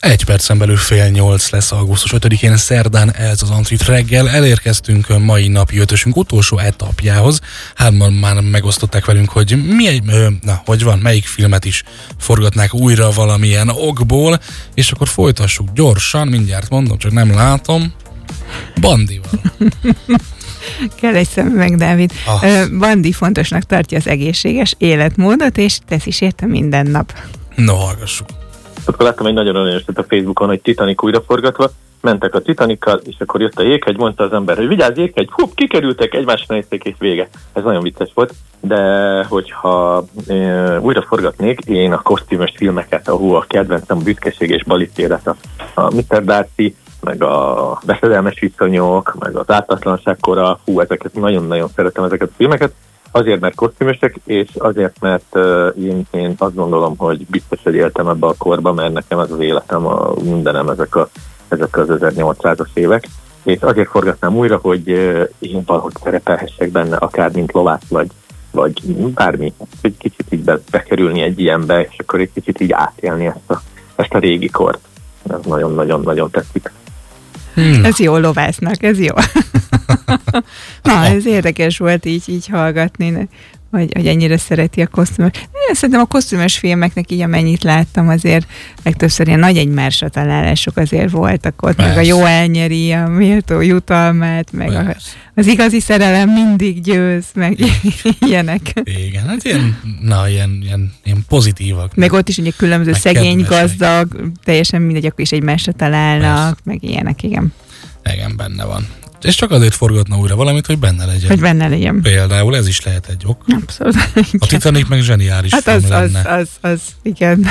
Egy percen belül 7:30 lesz augusztus 5-én, szerdán ez az Antrit reggel. Elérkeztünk a mai napi ötösünk utolsó etapjához. Hárman már megosztották velünk, hogy melyik filmet is forgatnák újra valamilyen okból, és akkor folytassuk gyorsan, mindjárt mondom, csak nem látom. Bandival. Kell egy szemüveg, Dávid. Bandi fontosnak tartja az egészséges életmódot, és tesz is érte minden nap. No, hallgassuk. Akkor láttam egy nagyon aranyosat a Facebookon, hogy Titanic újraforgatva, mentek a Titanikkal, és akkor jött a jéghegy, mondta az ember, hogy vigyázz jéghegy, kikerültek, egymásra nézték, és vége. Ez nagyon vicces volt, de hogyha újra forgatnék én a kosztümös filmeket, ahol a kedvencem a Büszkeség és Balisztélet, a Mr. Darcy, meg a Veszedelmes viszonyok, meg az Ártatlanság kora, ezeket nagyon-nagyon szeretem, ezeket a filmeket. Azért, mert kosztümösök, és azért, mert én azt gondolom, hogy biztos, hogy éltem ebbe a korba, mert nekem ez az életem, mindenem ezek az 1800-as évek. És azért forgatnám újra, hogy én valahogy szerepelhessek benne, akár mint lovász, vagy bármi. Egy kicsit így bekerülni egy ilyenbe, és akkor egy kicsit így átélni ezt a régi kort. Ez nagyon-nagyon-nagyon tetszik. Ez jó lovásznak, ez jó. Na, ez érdekes volt így hallgatni, hogy ennyire szereti a kosztümös. Szerintem a kosztümös filmeknek így amennyit láttam, azért legtöbbször ilyen nagy egymásra találások azért voltak ott, meg a jó elnyeri a méltó jutalmát, meg az igazi szerelem mindig győz, meg ilyenek. Igen, hát ilyen pozitívak. Meg ott is ugye különböző szegény, gazdag, teljesen mindegy, akkor is egymásra találnak, meg ilyenek, igen. Igen, benne van. És csak azért forgatna újra valamit, hogy benne legyen. Hogy benne legyen. Például ez is lehet egy ok. Abszolút. A Titanic meg zseniális film lenne. Az, igen.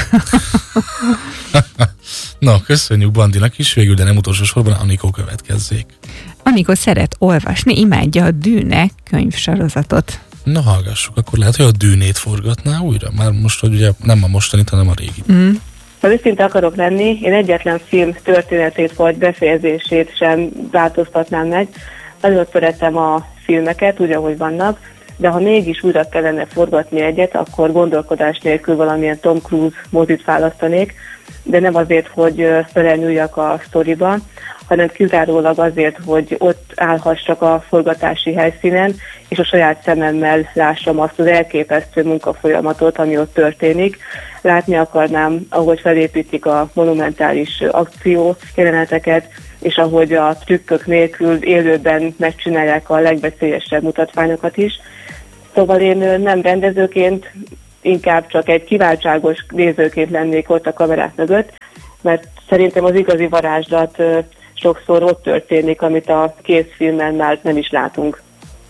Na, köszönjük Bandinak is, végül, de nem utolsó sorban Anikó következzék. Anikó szeret olvasni, imádja a Dűne könyvsorozatot. Na, hallgassuk, akkor lehet, hogy a Dűnét forgatná újra? Már most, hogy ugye nem a mostanit, hanem a régi. Ha őszinte akarok lenni, én egyetlen film történetét vagy befejezését sem változtatnám meg. Nagyon szeretem a filmeket, úgy, ahogy vannak, de ha mégis újra kellene forgatni egyet, akkor gondolkodás nélkül valamilyen Tom Cruise mozit választanék, de nem azért, hogy belenyúljak a sztoriba, hanem kizárólag azért, hogy ott állhassak a forgatási helyszínen, és a saját szememmel lássam azt az elképesztő munkafolyamatot, ami ott történik. Látni akarnám, ahogy felépítik a monumentális akció jeleneteket, és ahogy a trükkök nélkül élőben megcsinálják a legveszélyesebb mutatványokat is. Szóval én nem rendezőként, inkább csak egy kiváltságos nézőként lennék ott a kamerák mögött, mert szerintem az igazi varázslat sokszor ott történik, amit a készfilmen már nem is látunk.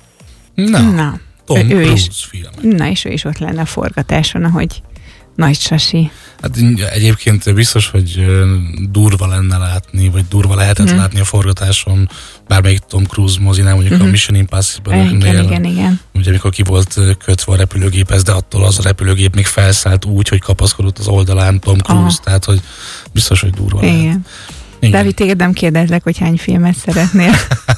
Na. Tom Cruise film. Na, és ő is ott lenne a forgatáson, ahogy Nagy Sasi. Hát egyébként biztos, hogy durva lenne látni, vagy durva lehetett látni a forgatáson bármelyik Tom Cruise mozinál, mondjuk a Mission Impossible-nél. Igen. Ugye amikor ki volt kötve a repülőgéphez, de attól az a repülőgép még felszállt úgy, hogy kapaszkodott az oldalán Tom Cruise, tehát hogy biztos, hogy durva lehet. Dávid, téged nem kérdezlek, hogy hány filmet szeretnél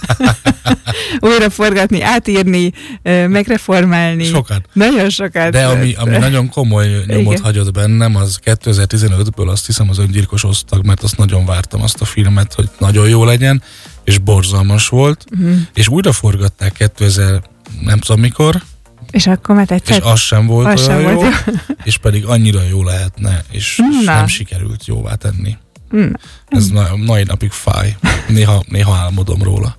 újra forgatni, átírni, megreformálni. Sokat. Nagyon sokat. De ami nagyon komoly nyomot hagyott bennem, az 2015-ből azt hiszem az Öngyilkos osztag, mert azt nagyon vártam azt a filmet, hogy nagyon jó legyen, és borzalmas volt, és újra forgatták 2000 nem tudom mikor, és akkor már tetszett? És az sem volt olyan jó, és pedig annyira jó lehetne, és nem sikerült jóvá tenni. Ez mai napig fáj. Néha álmodom róla.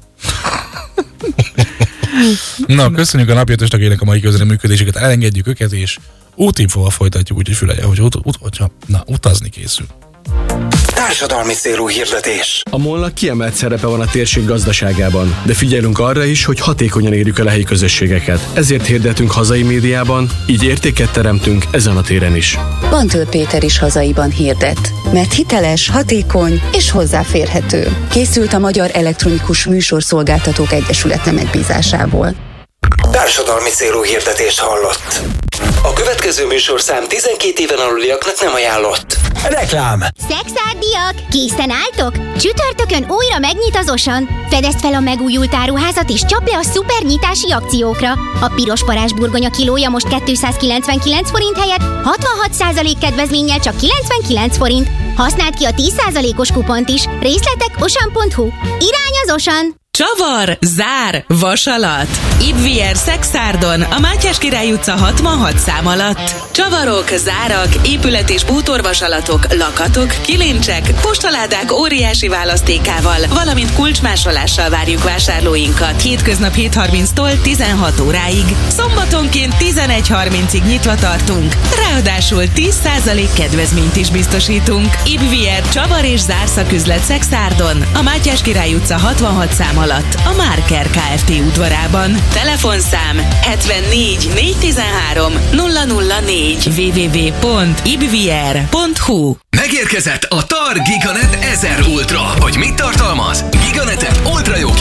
Na, köszönjük a napjötöstökének a mai közreműködésüket, elengedjük őket, és útinfóval folytatjuk, úgyhogy fülelje, hogy utazni készül. Társadalmi célú hirdetés. A MOL-nak kiemelt szerepe van a térség gazdaságában, de figyelünk arra is, hogy hatékonyan érjük el a helyi közösségeket. Ezért hirdetünk hazai médiában, így értéket teremtünk ezen a téren is. Bantől Péter is hazaiban hirdet, mert hiteles, hatékony és hozzáférhető. Készült a Magyar Elektronikus Műsorszolgáltatók Egyesülete megbízásából. Társadalmi célú hirdetést hallott. A következő műsorszám 12 éven aluliaknak nem ajánlott. Reklám. Szexárdiak, készen álltok? Csütörtökön újra megnyit az Osan. Fedezd fel a megújult áruházat és csapd le a szuper nyitási akciókra. A piros parázsburgonya kilója most 299 forint helyett 66% kedvezménnyel csak 99 forint. Használd ki a 10%-os kupont is. Részletek osan.hu. Irány az Osan! Csavar, zár, vasalat. Ibvier Szexárdon, a Mátyás Király utca 66 szám alatt. Csavarok, zárak, épület- és bútorvasalatok, lakatok, kilincsek, postaládák óriási választékával, valamint kulcsmásolással várjuk vásárlóinkat. Hétköznap 7:30-tól 16 óráig. Szombatonként 11:30-ig nyitva tartunk. Ráadásul 10% kedvezményt is biztosítunk. Ibvier Csavar és zárszaküzlet Szexárdon, a Mátyás Király utca 66 szám alatt, a Márker Kft. Udvarában. Telefonszám 74 413 004 www.ibvier.hu. Megérkezett a TAR Giganet 1000 Ultra. Hogy mit tartalmaz? Giganetet ultra jó